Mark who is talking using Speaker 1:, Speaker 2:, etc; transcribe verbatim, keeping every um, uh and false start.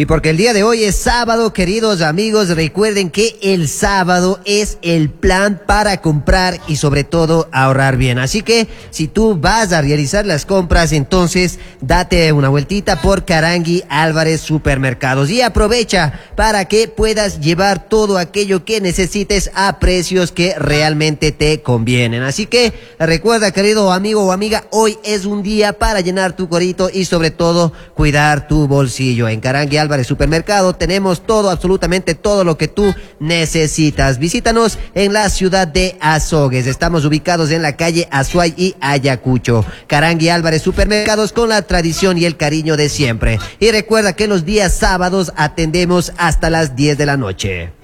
Speaker 1: Y porque el día de hoy es sábado, queridos amigos, recuerden que el sábado es el plan para comprar y sobre todo ahorrar bien. Así que si tú vas a realizar las compras, entonces date una vueltita por Carangui Álvarez Supermercados y aprovecha para que puedas llevar todo aquello que necesites a precios que realmente te convienen. Así que recuerda, querido amigo o amiga, hoy es un día para llenar tu corito y sobre todo cuidar tu bolsillo. En Carangui Álvarez Supermercado tenemos todo, absolutamente todo lo que tú necesitas. Visítanos en la ciudad de Azogues. Estamos ubicados en la calle Azuay y Ayacucho. Carangui Álvarez Supermercados, con la tradición y el cariño de siempre. Y recuerda que los días sábados atendemos hasta las diez de la noche.